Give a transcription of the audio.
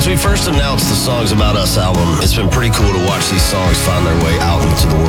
Since we first announced the Songs About Us album, it's been pretty cool to watch these songs find their way out into the